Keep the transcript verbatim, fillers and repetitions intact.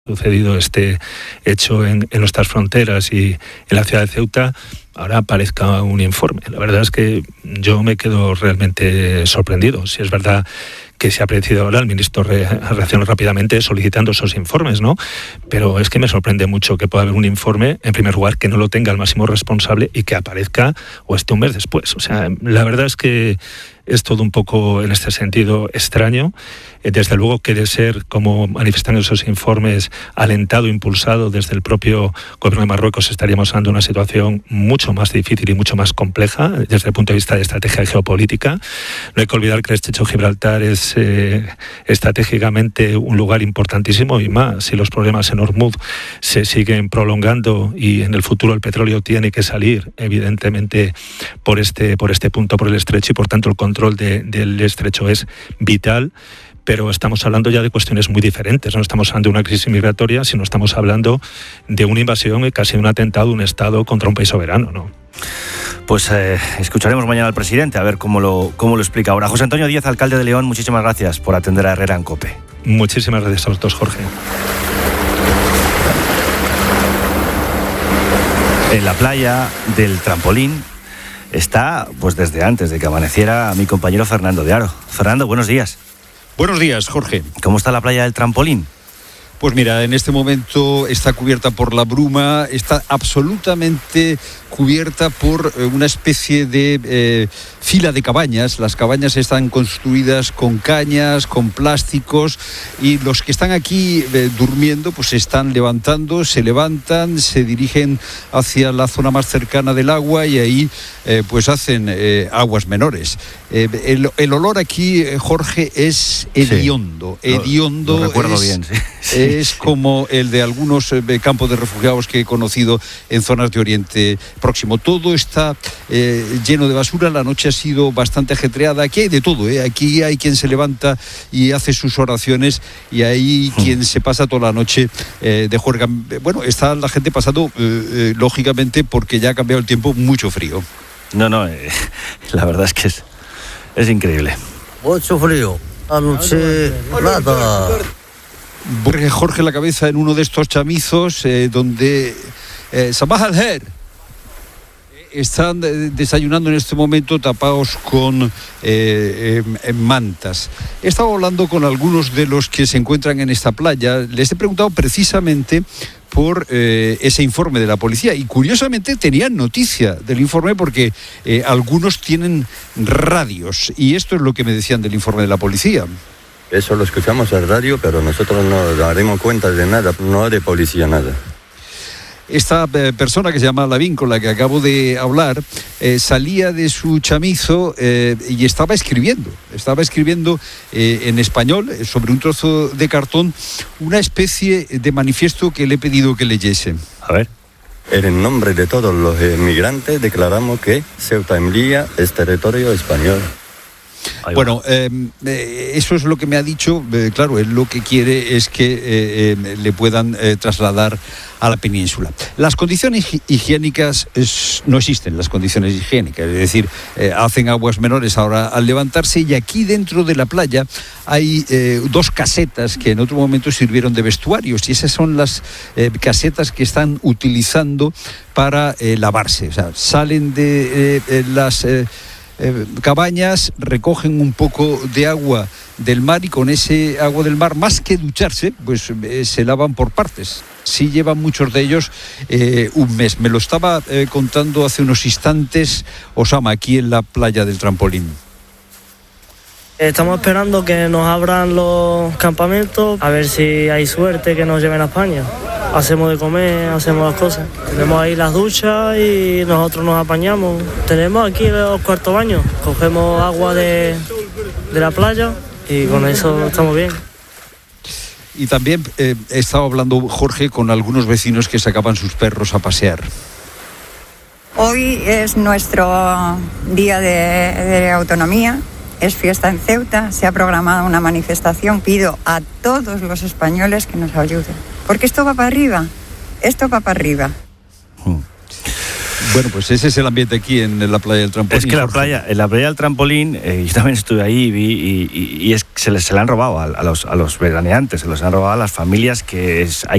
sucedido este hecho en, en nuestras fronteras y en la ciudad de Ceuta, ahora aparezca un informe. La verdad es que yo me quedo realmente sorprendido. Si es verdad que se ha aparecido ahora, el ministro re, reaccionó rápidamente solicitando esos informes, ¿no? Pero es que me sorprende mucho que pueda haber un informe, en primer lugar, que no lo tenga el máximo responsable y que aparezca o esté un mes después. O sea, la verdad es que es todo un poco, en este sentido, extraño. Desde luego que de ser, como manifestan esos informes, alentado, impulsado desde el propio gobierno de Marruecos, estaríamos ante una situación mucho más difícil y mucho más compleja desde el punto de vista de estrategia geopolítica. No hay que olvidar que el estrecho de Gibraltar es eh, estratégicamente un lugar importantísimo, y más si los problemas en Hormuz se siguen prolongando y en el futuro el petróleo tiene que salir, evidentemente, por este, por este punto, por el estrecho, y por tanto el control de, del estrecho es vital. Pero estamos hablando ya de cuestiones muy diferentes. No estamos hablando de una crisis migratoria, sino estamos hablando de una invasión y casi un atentado de un Estado contra un país soberano, ¿no? Pues eh, escucharemos mañana al presidente a ver cómo lo, cómo lo explica ahora. José Antonio Díaz, alcalde de León, muchísimas gracias por atender a Herrera en COPE. Muchísimas gracias a vosotros, Jorge. En la playa del Trampolín está, pues desde antes de que amaneciera, mi compañero Fernando de Aro. Fernando, buenos días. Buenos días, Jorge. ¿Cómo está la playa del Trampolín? Pues mira, en este momento está cubierta por la bruma, está absolutamente cubierta por una especie de eh, fila de cabañas. Las cabañas están construidas con cañas, con plásticos, y los que están aquí eh, durmiendo pues se están levantando, se levantan, se dirigen hacia la zona más cercana del agua y ahí eh, pues hacen eh, aguas menores. Eh, el, el olor aquí, Jorge, es hediondo, sí, hediondo. Lo, lo recuerdo es, bien, sí. sí. Es como el de algunos eh, campos de refugiados que he conocido en zonas de Oriente Próximo. Todo está eh, lleno de basura. La noche ha sido bastante ajetreada. Aquí hay de todo, ¿eh? Aquí hay quien se levanta y hace sus oraciones, y hay hmm. quien se pasa toda la noche eh, de juerga. Bueno, está la gente pasando, eh, eh, lógicamente, porque ya ha cambiado el tiempo, mucho frío. No, no, eh, la verdad es que es, es increíble. Mucho frío. Anoche, nada. Jorge, Jorge la cabeza en uno de estos chamizos eh, donde eh, Sabah al-Her están desayunando en este momento tapados con eh, eh, mantas. He estado hablando con algunos de los que se encuentran en esta playa. Les he preguntado precisamente por eh, ese informe de la policía, y curiosamente tenían noticia del informe porque eh, algunos tienen radios, y esto es lo que me decían del informe de la policía. Eso lo escuchamos en radio, pero nosotros no daremos cuenta de nada, no de policía, nada. Esta eh, persona que se llama Lavín, con la que acabo de hablar, eh, salía de su chamizo eh, y estaba escribiendo, estaba escribiendo eh, en español, eh, sobre un trozo de cartón, una especie de manifiesto que le he pedido que leyese. A ver. En nombre de todos los inmigrantes declaramos que Ceuta y Melilla es territorio español. Bueno, eh, eh, eso es lo que me ha dicho. Eh, claro, él lo que quiere es que eh, eh, le puedan eh, trasladar a la península. Las condiciones higiénicas es, no existen, las condiciones higiénicas, es decir, eh, hacen aguas menores ahora al levantarse, y aquí dentro de la playa hay eh, dos casetas que en otro momento sirvieron de vestuarios, y esas son las eh, casetas que están utilizando para eh, lavarse. O sea, salen de eh, eh, las Eh, Eh, cabañas, recogen un poco de agua del mar, y con ese agua del mar, más que ducharse, pues eh, se lavan por partes. Sí llevan muchos de ellos eh, un mes. Me lo estaba eh, contando hace unos instantes Osama, aquí en la playa del Trampolín. Estamos esperando que nos abran los campamentos, a ver si hay suerte que nos lleven a España. Hacemos de comer, hacemos las cosas. Tenemos ahí las duchas y nosotros nos apañamos. Tenemos aquí los cuartos baños, cogemos agua de, de la playa y con eso estamos bien. Y también eh, he estado hablando, Jorge, con algunos vecinos que sacaban sus perros a pasear. Hoy es nuestro día de, de autonomía. Es fiesta en Ceuta, se ha programado una manifestación. Pido a todos los españoles que nos ayuden, porque esto va para arriba, esto va para arriba. Bueno, pues ese es el ambiente aquí en la playa del Trampolín. Es que la playa, en la playa del Trampolín, eh, yo también estuve ahí y vi, y, y, y es que se les se le han robado a, a, los, a los veraneantes, se los han robado a las familias que es, hay